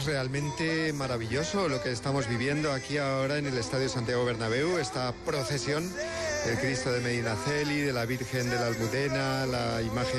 realmente maravilloso lo que estamos viviendo aquí ahora en el Estadio Santiago Bernabéu, esta procesión del Cristo de Medinaceli, de la Virgen de la Almudena, la imagen